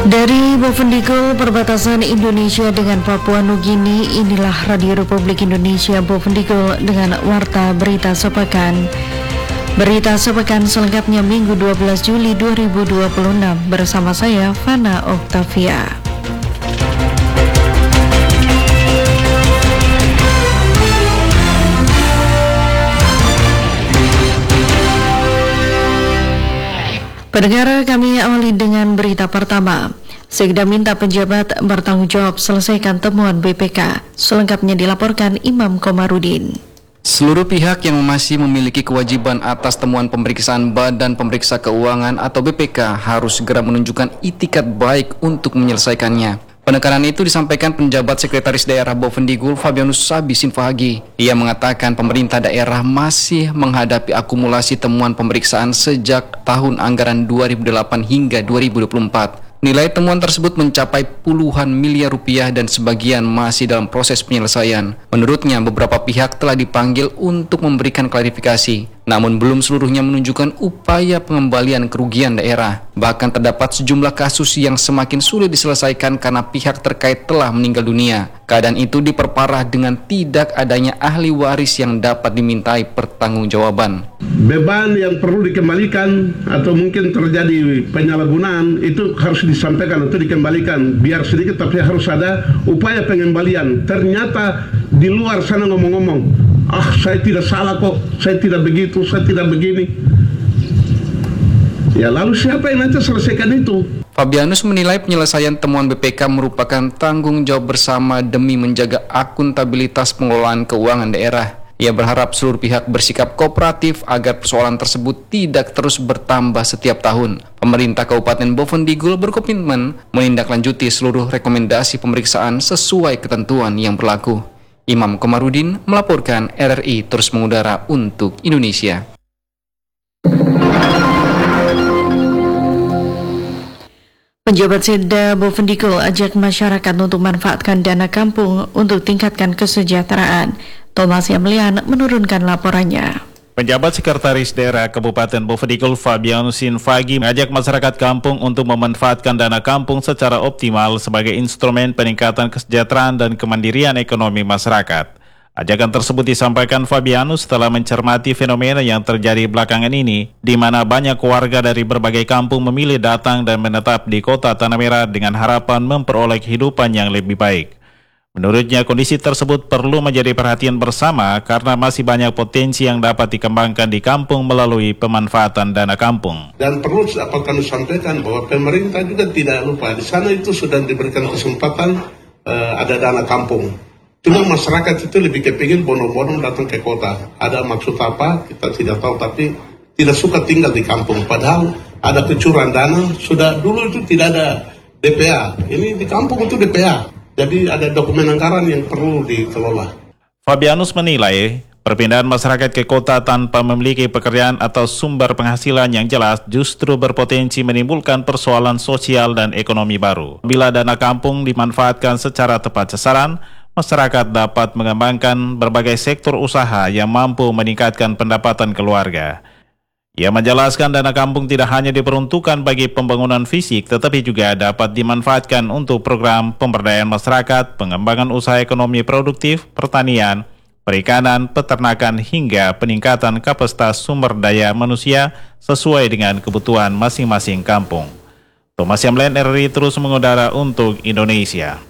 Dari Bovendigul, perbatasan Indonesia dengan Papua Nugini, inilah Radio Republik Indonesia Bovendigul dengan Warta Berita Sepekan. Berita Sepekan selengkapnya Minggu 12 Juli 2026 bersama saya, Fana Oktavia. Pendengar, kami awali dengan berita pertama. Sekda minta pejabat bertanggung jawab selesaikan temuan BPK. Selengkapnya dilaporkan Imam Komarudin. Seluruh pihak yang masih memiliki kewajiban atas temuan pemeriksaan Badan Pemeriksa Keuangan atau BPK harus segera menunjukkan itikat baik untuk menyelesaikannya. Penekanan itu disampaikan penjabat Sekretaris Daerah Bovendigul Fabianus Sabisin Fahagi. Ia mengatakan pemerintah daerah masih menghadapi akumulasi temuan pemeriksaan sejak tahun anggaran 2008 hingga 2024. Nilai temuan tersebut mencapai puluhan miliar rupiah dan sebagian masih dalam proses penyelesaian. Menurutnya, beberapa pihak telah dipanggil untuk memberikan klarifikasi, namun belum seluruhnya menunjukkan upaya pengembalian kerugian daerah. Bahkan terdapat sejumlah kasus yang semakin sulit diselesaikan karena pihak terkait telah meninggal dunia. Keadaan itu diperparah dengan tidak adanya ahli waris yang dapat dimintai pertanggungjawaban. Beban yang perlu dikembalikan atau mungkin terjadi penyalahgunaan itu harus disampaikan atau dikembalikan. Biar sedikit tapi harus ada upaya pengembalian. Ternyata di luar sana ngomong-ngomong, saya tidak salah kok, saya tidak begitu, saya tidak begini. Ya lalu siapa yang nanti selesaikan itu? Fabianus menilai penyelesaian temuan BPK merupakan tanggung jawab bersama demi menjaga akuntabilitas pengelolaan keuangan daerah. Ia berharap seluruh pihak bersikap kooperatif agar persoalan tersebut tidak terus bertambah setiap tahun. Pemerintah Kabupaten Bovendigul berkomitmen menindaklanjuti seluruh rekomendasi pemeriksaan sesuai ketentuan yang berlaku. Imam Komarudin melaporkan, RRI terus mengudara untuk Indonesia. Penjabat Sekda Bovendigul ajak masyarakat untuk manfaatkan dana kampung untuk tingkatkan kesejahteraan. Thomas Yamlian menurunkan laporannya. Penjabat Sekretaris Daerah Kabupaten Bovendigul Fabianus Fahagi mengajak masyarakat kampung untuk memanfaatkan dana kampung secara optimal sebagai instrumen peningkatan kesejahteraan dan kemandirian ekonomi masyarakat. Ajakan tersebut disampaikan Fabianus setelah mencermati fenomena yang terjadi belakangan ini, di mana banyak warga dari berbagai kampung memilih datang dan menetap di kota Tanah Merah dengan harapan memperoleh kehidupan yang lebih baik. Menurutnya, kondisi tersebut perlu menjadi perhatian bersama karena masih banyak potensi yang dapat dikembangkan di kampung melalui pemanfaatan dana kampung. Dan perlu dapat kami sampaikan bahwa pemerintah juga tidak lupa di sana itu sudah diberikan kesempatan ada dana kampung. Cuma masyarakat itu lebih kepingin bono-bono datang ke kota. Ada maksud apa? Kita tidak tahu, tapi tidak suka tinggal di kampung. Padahal ada kecurangan dana, sudah dulu itu tidak ada DPA. Ini di kampung itu DPA. Jadi ada dokumen anggaran yang perlu dikelola. Fabianus menilai perpindahan masyarakat ke kota tanpa memiliki pekerjaan atau sumber penghasilan yang jelas justru berpotensi menimbulkan persoalan sosial dan ekonomi baru. Bila dana kampung dimanfaatkan secara tepat sasaran, masyarakat dapat mengembangkan berbagai sektor usaha yang mampu meningkatkan pendapatan keluarga. Ia menjelaskan dana kampung tidak hanya diperuntukkan bagi pembangunan fisik, tetapi juga dapat dimanfaatkan untuk program pemberdayaan masyarakat, pengembangan usaha ekonomi produktif, pertanian, perikanan, peternakan, hingga peningkatan kapasitas sumber daya manusia sesuai dengan kebutuhan masing-masing kampung. Thomas Yamlian, RRI terus mengudara untuk Indonesia.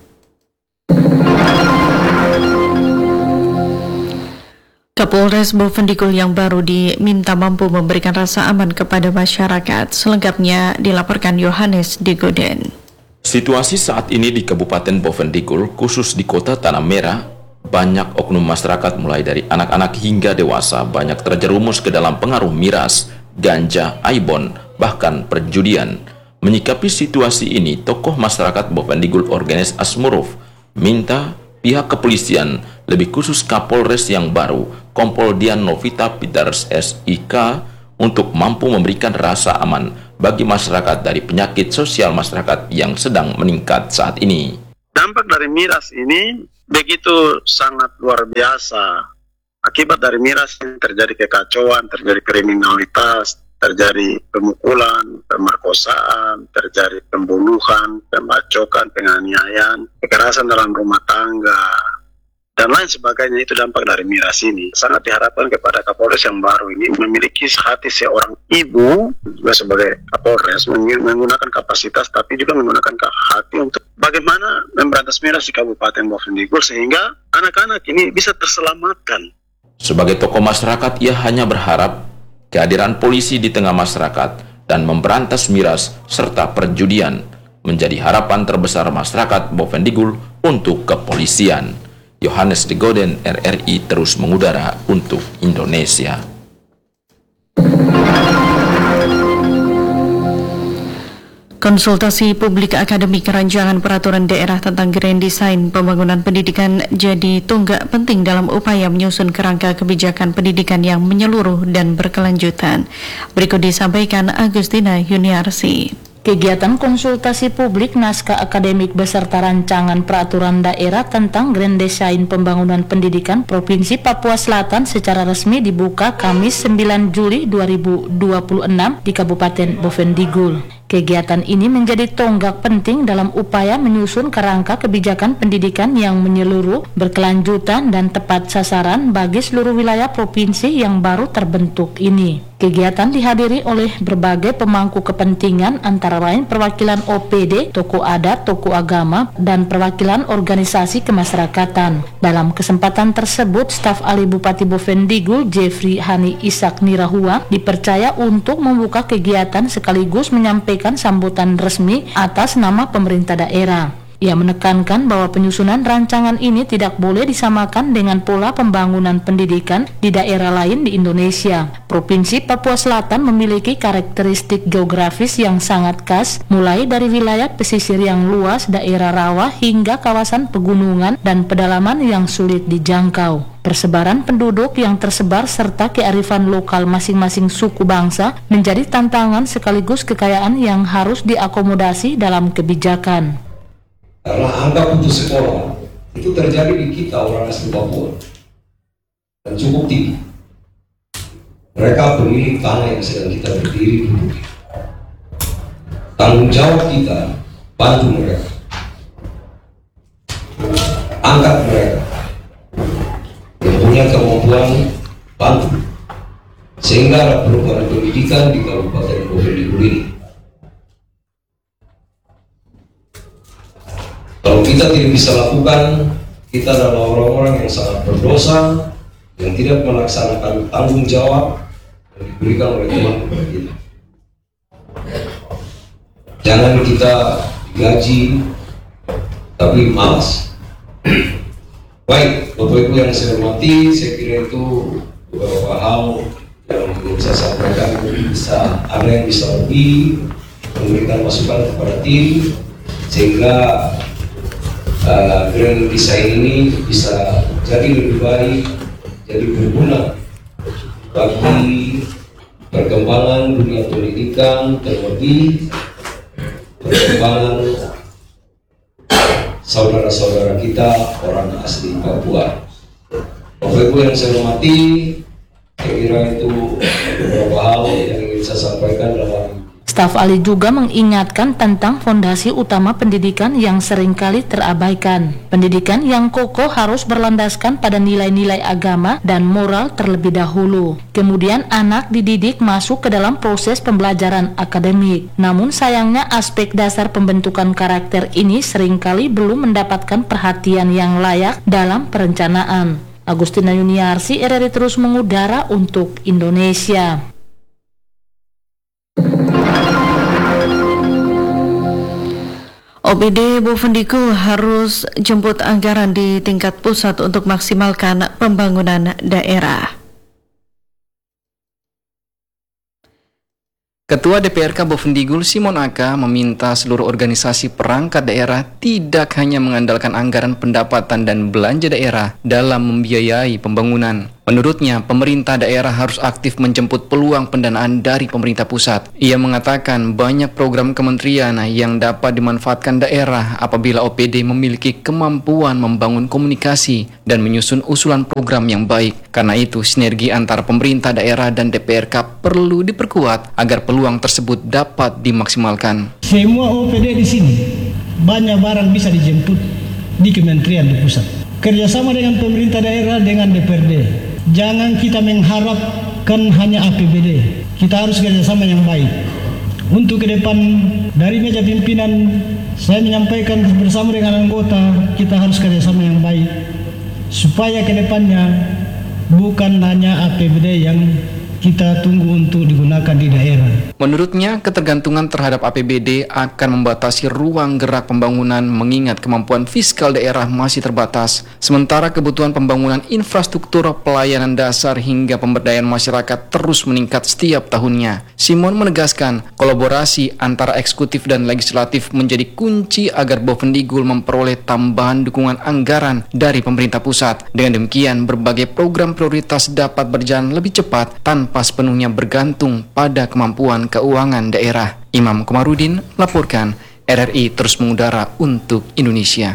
Kapolres Bovendigul yang baru diminta mampu memberikan rasa aman kepada masyarakat. Selengkapnya dilaporkan Yohanes Degoden. Situasi saat ini di Kabupaten Bovendigul, khusus di kota Tanah Merah, banyak oknum masyarakat mulai dari anak-anak hingga dewasa banyak terjerumus ke dalam pengaruh miras, ganja, aibon, bahkan perjudian. Menyikapi situasi ini, tokoh masyarakat Bovendigul Organis Asmuruf minta pihak kepolisian, lebih khusus Kapolres yang baru, Kompol Dian Novita Peters SIK, untuk mampu memberikan rasa aman bagi masyarakat dari penyakit sosial masyarakat yang sedang meningkat saat ini. Dampak dari miras ini begitu sangat luar biasa. Akibat dari miras ini terjadi kekacauan, terjadi kriminalitas, terjadi pemukulan, pemerkosaan, terjadi pembunuhan, pembacokan, penganiayaan, kekerasan dalam rumah tangga, dan lain sebagainya. Itu dampak dari miras ini. Sangat diharapkan kepada Kapolres yang baru ini memiliki hati seorang ibu juga sebagai Kapolres, menggunakan kapasitas tapi juga menggunakan hati untuk bagaimana memberantas miras di Kabupaten Bovendigul sehingga anak-anak ini bisa terselamatkan. Sebagai tokoh masyarakat, ia hanya berharap kehadiran polisi di tengah masyarakat dan memberantas miras serta perjudian menjadi harapan terbesar masyarakat Bovendigul untuk kepolisian. Yohanes de Goden, RRI terus mengudara untuk Indonesia. Konsultasi publik akademik rancangan peraturan daerah tentang grand design pembangunan pendidikan jadi tonggak penting dalam upaya menyusun kerangka kebijakan pendidikan yang menyeluruh dan berkelanjutan. Berikut disampaikan Agustina Yuniarsi. Kegiatan konsultasi publik naskah akademik beserta rancangan peraturan daerah tentang Grand Design Pembangunan Pendidikan Provinsi Papua Selatan secara resmi dibuka Kamis 9 Juli 2026 di Kabupaten Bovendigul. Kegiatan ini menjadi tonggak penting dalam upaya menyusun kerangka kebijakan pendidikan yang menyeluruh, berkelanjutan, dan tepat sasaran bagi seluruh wilayah provinsi yang baru terbentuk ini. Kegiatan dihadiri oleh berbagai pemangku kepentingan antara lain perwakilan OPD, tokoh adat, tokoh agama, dan perwakilan organisasi kemasyarakatan. Dalam kesempatan tersebut, staf ahli Bupati Bovendigul, Jeffrey Hani Ishak Nirahua, dipercaya untuk membuka kegiatan sekaligus menyampaikan sambutan resmi atas nama pemerintah daerah. Ia menekankan bahwa penyusunan rancangan ini tidak boleh disamakan dengan pola pembangunan pendidikan di daerah lain di Indonesia. Provinsi Papua Selatan memiliki karakteristik geografis yang sangat khas, mulai dari wilayah pesisir yang luas, daerah rawa, hingga kawasan pegunungan dan pedalaman yang sulit dijangkau. Persebaran penduduk yang tersebar serta kearifan lokal masing-masing suku bangsa menjadi tantangan sekaligus kekayaan yang harus diakomodasi dalam kebijakan. Karena angka putus sekolah itu terjadi di kita orang asli Papua dan cukup tinggi. Mereka pemilik tanah yang sedang kita berdiri duduk. Tanggung jawab kita bantu mereka, angkat mereka yang punya kemampuan bantu sehingga ada perubahan pendidikan di Kabupaten Bovendigul ini. Kalau kita tidak bisa lakukan, kita adalah orang-orang yang sangat berdosa, yang tidak melaksanakan tanggung jawab yang diberikan oleh Tuhan kepada kita. Jangan kita digaji, tapi malas. Baik, Bapak Ibu yang saya hormati, saya kira itu beberapa hal yang saya sampaikan. Bisa ada yang bisa lebih memberikan masukan kepada tim, sehingga grand design ini bisa jadi lebih baik, jadi berguna bagi perkembangan dunia pendidikan, terlebih perkembangan saudara-saudara kita orang asli Papua. Bapak Ibu yang saya hormati, saya kira itu beberapa hal yang ingin saya sampaikan dalam. Staf ahli juga mengingatkan tentang fondasi utama pendidikan yang seringkali terabaikan. Pendidikan yang kokoh harus berlandaskan pada nilai-nilai agama dan moral terlebih dahulu. Kemudian anak dididik masuk ke dalam proses pembelajaran akademik. Namun sayangnya aspek dasar pembentukan karakter ini seringkali belum mendapatkan perhatian yang layak dalam perencanaan. Agustina Yuniarsi, RRI terus mengudara untuk Indonesia. OPD Bovendigul harus jemput anggaran di tingkat pusat untuk maksimalkan pembangunan daerah. Ketua DPRK Bovendigul Simon Aka meminta seluruh organisasi perangkat daerah tidak hanya mengandalkan anggaran pendapatan dan belanja daerah dalam membiayai pembangunan. Menurutnya, pemerintah daerah harus aktif menjemput peluang pendanaan dari pemerintah pusat. Ia mengatakan banyak program kementerian yang dapat dimanfaatkan daerah apabila OPD memiliki kemampuan membangun komunikasi dan menyusun usulan program yang baik. Karena itu, sinergi antara pemerintah daerah dan DPRK perlu diperkuat agar peluang tersebut dapat dimaksimalkan. Semua OPD di sini banyak barang bisa dijemput di kementerian di pusat. Kerjasama dengan pemerintah daerah dengan DPRD. Jangan kita mengharapkan hanya APBD. Kita harus kerjasama yang baik. Untuk ke depan dari meja pimpinan, saya menyampaikan bersama dengan anggota, kita harus kerjasama yang baik. Supaya ke depannya bukan hanya APBD yang kita tunggu untuk digunakan di daerah. Menurutnya, ketergantungan terhadap APBD akan membatasi ruang gerak pembangunan mengingat kemampuan fiskal daerah masih terbatas. Sementara kebutuhan pembangunan infrastruktur, pelayanan dasar hingga pemberdayaan masyarakat terus meningkat setiap tahunnya. Simon menegaskan, kolaborasi antara eksekutif dan legislatif menjadi kunci agar Bovendigul memperoleh tambahan dukungan anggaran dari pemerintah pusat. Dengan demikian, berbagai program prioritas dapat berjalan lebih cepat tanpa sepenuhnya bergantung pada kemampuan keuangan daerah. Imam Komarudin laporkan, RRI terus mengudara untuk Indonesia.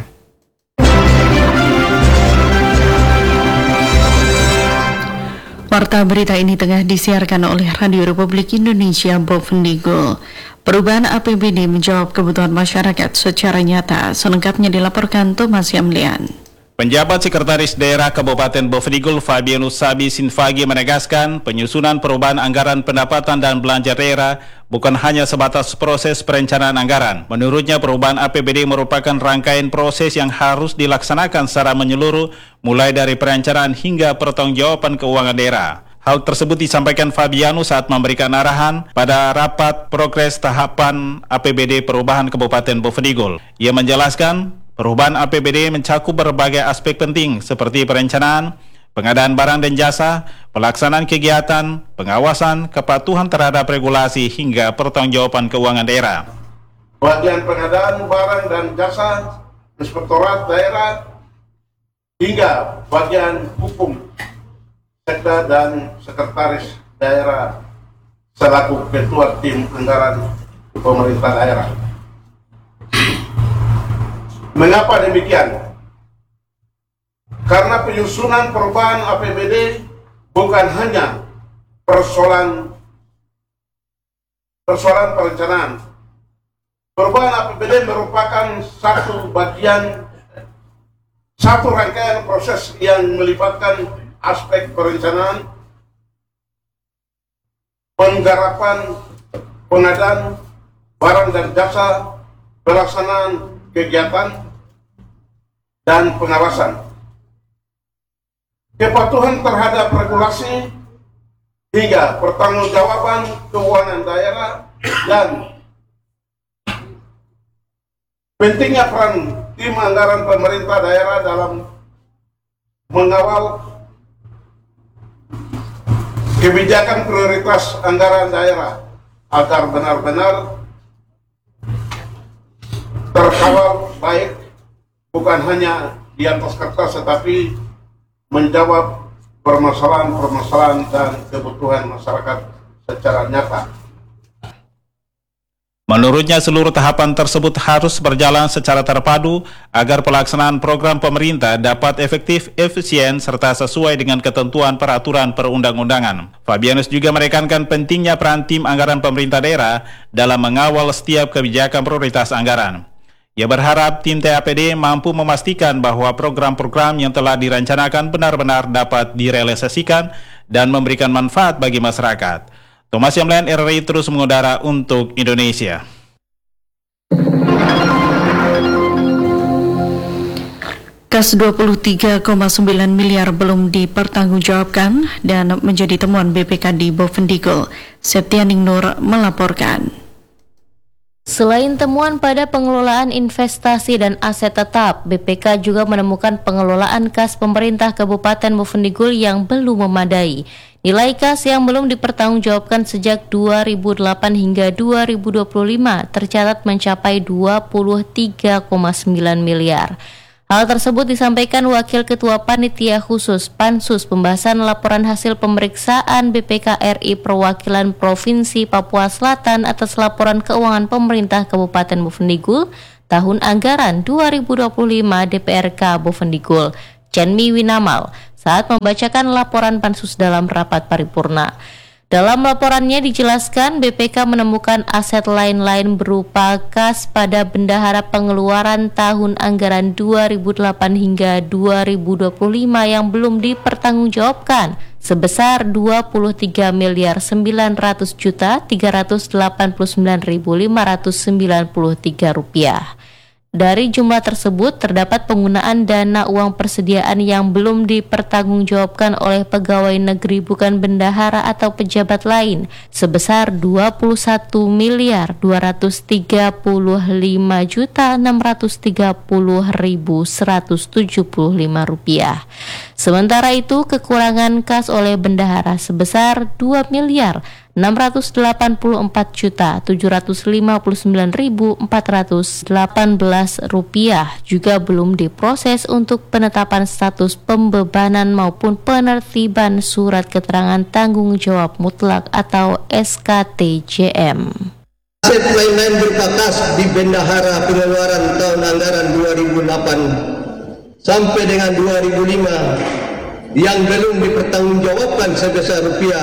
Warta berita ini tengah disiarkan oleh Radio Republik Indonesia Bovendigul. Perubahan APBD menjawab kebutuhan masyarakat secara nyata. Selengkapnya dilaporkan Thomas Yamlian. Penjabat Sekretaris Daerah Kabupaten Bovendigul Fabianus Sabi Sinfagi menegaskan penyusunan perubahan anggaran pendapatan dan belanja daerah bukan hanya sebatas proses perencanaan anggaran. Menurutnya, perubahan APBD merupakan rangkaian proses yang harus dilaksanakan secara menyeluruh, mulai dari perencanaan hingga pertanggungjawaban keuangan daerah. Hal tersebut disampaikan Fabianus saat memberikan arahan pada rapat progres tahapan APBD perubahan Kabupaten Bovendigul. Ia menjelaskan, perubahan APBD mencakup berbagai aspek penting seperti perencanaan, pengadaan barang dan jasa, pelaksanaan kegiatan, pengawasan, kepatuhan terhadap regulasi hingga pertanggungjawaban keuangan daerah. Bagian pengadaan barang dan jasa, inspektorat daerah, hingga bagian hukum, sekda dan sekretaris daerah selaku ketua tim anggaran pemerintah daerah. Mengapa demikian? Karena penyusunan perubahan APBD bukan hanya persoalan perencanaan. Perubahan APBD merupakan satu rangkaian proses yang melibatkan aspek perencanaan, penggarapan, pengadaan barang dan jasa, pelaksanaan kegiatan, dan pengawasan. Kepatuhan terhadap regulasi hingga pertanggungjawaban keuangan daerah, dan pentingnya peran tim anggaran pemerintah daerah dalam mengawal kebijakan prioritas anggaran daerah agar benar-benar terkawal baik, bukan hanya di atas kertas tetapi menjawab permasalahan-permasalahan dan kebutuhan masyarakat secara nyata. Menurutnya, seluruh tahapan tersebut harus berjalan secara terpadu agar pelaksanaan program pemerintah dapat efektif, efisien, serta sesuai dengan ketentuan peraturan perundang-undangan. Fabianus juga menekankan pentingnya peran tim anggaran pemerintah daerah dalam mengawal setiap kebijakan prioritas anggaran. Ia berharap tim TAPD mampu memastikan bahwa program-program yang telah direncanakan benar-benar dapat direalisasikan dan memberikan manfaat bagi masyarakat. Thomas Yamlian, RRI terus mengudara untuk Indonesia. Kas 23,9 miliar belum dipertanggungjawabkan dan menjadi temuan BPK di Bovendigul. Septianing Nur melaporkan. Selain temuan pada pengelolaan investasi dan aset tetap, BPK juga menemukan pengelolaan kas pemerintah Kabupaten Bovendigul yang belum memadai. Nilai kas yang belum dipertanggungjawabkan sejak 2008 hingga 2025 tercatat mencapai 23,9 miliar. Hal tersebut disampaikan Wakil Ketua Panitia Khusus Pansus Pembahasan Laporan Hasil Pemeriksaan BPK RI Perwakilan Provinsi Papua Selatan atas laporan keuangan pemerintah Kabupaten Bovendigul tahun anggaran 2025 DPRK Bovendigul, Chenmi Winamal, saat membacakan laporan pansus dalam rapat paripurna. Dalam laporannya dijelaskan BPK menemukan aset lain-lain berupa kas pada bendahara pengeluaran tahun anggaran 2008 hingga 2025 yang belum dipertanggungjawabkan sebesar 23.989.593 rupiah. Dari jumlah tersebut terdapat penggunaan dana uang persediaan yang belum dipertanggungjawabkan oleh pegawai negeri bukan bendahara atau pejabat lain sebesar 21.235.630.175 rupiah. Sementara itu kekurangan kas oleh bendahara sebesar 2.684.759.418 rupiah juga belum diproses untuk penetapan status pembebanan maupun penertiban surat keterangan tanggung jawab mutlak atau SKTJM. Aset lain-lain berupa kas di bendahara pengeluaran tahun anggaran 2008 sampai dengan 2005 yang belum dipertanggungjawabkan sebesar rupiah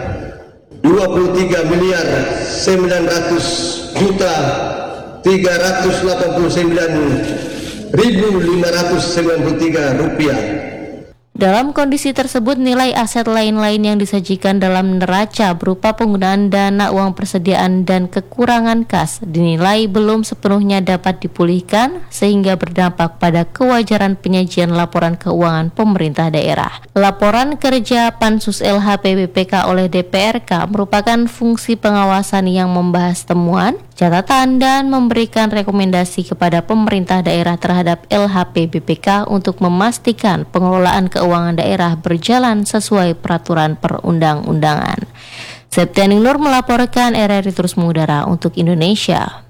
23.989.593 rupiah. Dalam kondisi tersebut, nilai aset lain-lain yang disajikan dalam neraca berupa penggunaan dana uang persediaan dan kekurangan kas dinilai belum sepenuhnya dapat dipulihkan sehingga berdampak pada kewajaran penyajian laporan keuangan pemerintah daerah. Laporan kerja Pansus LHP BPK oleh DPRK merupakan fungsi pengawasan yang membahas temuan, catatan, dan memberikan rekomendasi kepada pemerintah daerah terhadap LHP BPK untuk memastikan pengelolaan keuangan daerah berjalan sesuai peraturan perundang-undangan. Septiani Nur melaporkan, RRI terus mengudara untuk Indonesia.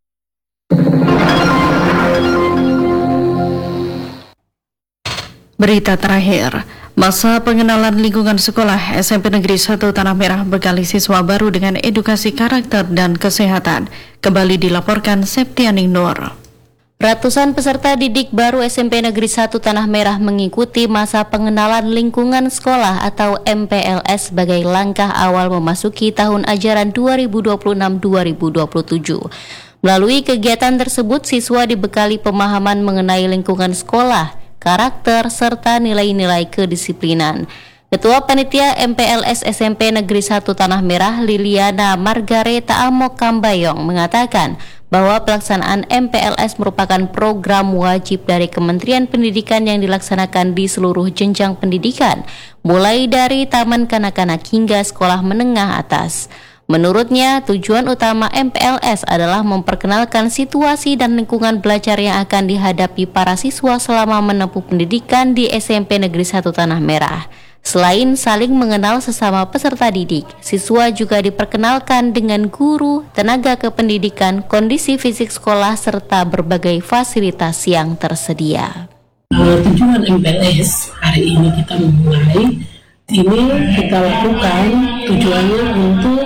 Berita terakhir, masa pengenalan lingkungan sekolah SMP Negeri 1 Tanah Merah bekali siswa baru dengan edukasi karakter dan kesehatan kembali dilaporkan Septiani Nur. Ratusan peserta didik baru SMP Negeri 1 Tanah Merah mengikuti masa pengenalan lingkungan sekolah atau MPLS sebagai langkah awal memasuki tahun ajaran 2026-2027. Melalui kegiatan tersebut, siswa dibekali pemahaman mengenai lingkungan sekolah, karakter, serta nilai-nilai kedisiplinan. Ketua Panitia MPLS SMP Negeri 1 Tanah Merah, Liliana Margareta Amok Kambayong, mengatakan bahwa pelaksanaan MPLS merupakan program wajib dari Kementerian Pendidikan yang dilaksanakan di seluruh jenjang pendidikan, mulai dari taman kanak-kanak hingga sekolah menengah atas. Menurutnya, tujuan utama MPLS adalah memperkenalkan situasi dan lingkungan belajar yang akan dihadapi para siswa selama menempuh pendidikan di SMP Negeri 1 Tanah Merah. Selain saling mengenal sesama peserta didik, siswa juga diperkenalkan dengan guru, tenaga kependidikan, kondisi fisik sekolah, serta berbagai fasilitas yang tersedia. Tujuan MPLS hari ini kita memulai ini kita lakukan tujuannya untuk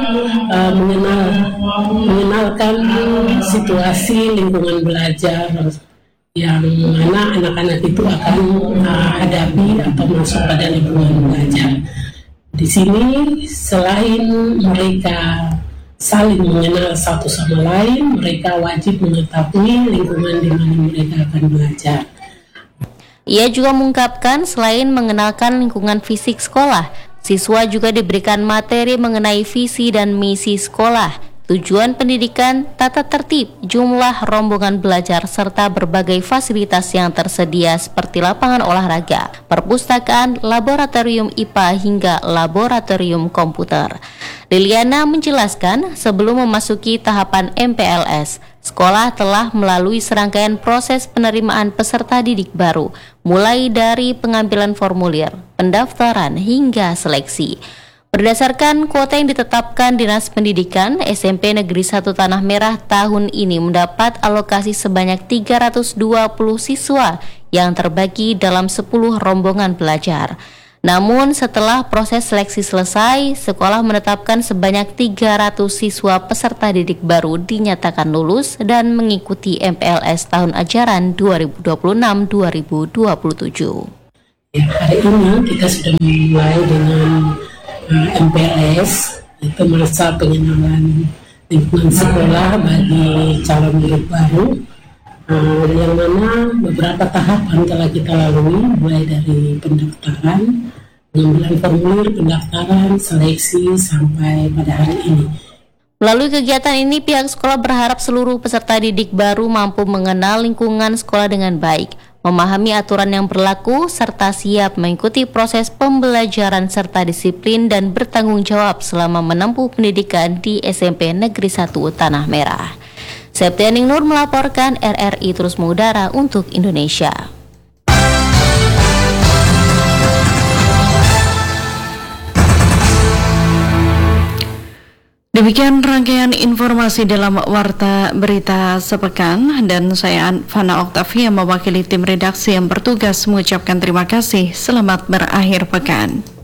mengenalkan situasi lingkungan belajar yang mana anak-anak itu akan hadapi atau masuk pada lingkungan belajar. Di sini selain mereka saling mengenal satu sama lain, mereka wajib mengetahui lingkungan di mana mereka akan belajar. Ia juga mengungkapkan selain mengenalkan lingkungan fisik sekolah, siswa juga diberikan materi mengenai visi dan misi sekolah, tujuan pendidikan, tata tertib, jumlah rombongan belajar, serta berbagai fasilitas yang tersedia seperti lapangan olahraga, perpustakaan, laboratorium IPA, hingga laboratorium komputer. Liliana menjelaskan, sebelum memasuki tahapan MPLS, sekolah telah melalui serangkaian proses penerimaan peserta didik baru, mulai dari pengambilan formulir, pendaftaran, hingga seleksi. Berdasarkan kuota yang ditetapkan Dinas Pendidikan, SMP Negeri 1 Tanah Merah tahun ini mendapat alokasi sebanyak 320 siswa yang terbagi dalam 10 rombongan belajar. Namun setelah proses seleksi selesai, sekolah menetapkan sebanyak 300 siswa peserta didik baru dinyatakan lulus dan mengikuti MPLS tahun ajaran 2026-2027. Ya, hari ini kita sudah mulai dengan MPLS, itu masa pengenalan lingkungan sekolah bagi calon murid baru, yang mana beberapa tahapan telah kita lalui, mulai dari pendaftaran, pengambilan formulir pendaftaran, seleksi sampai pada hari ini. Melalui kegiatan ini, pihak sekolah berharap seluruh peserta didik baru mampu mengenal lingkungan sekolah dengan baik, memahami aturan yang berlaku, serta siap mengikuti proses pembelajaran serta disiplin dan bertanggung jawab selama menempuh pendidikan di SMP Negeri 1 Tanah Merah. Septianing Nur melaporkan, RRI terus mengudara untuk Indonesia. Demikian rangkaian informasi dalam Warta Berita Sepekan, dan saya Fana Oktavia mewakili tim redaksi yang bertugas mengucapkan terima kasih. Selamat berakhir pekan.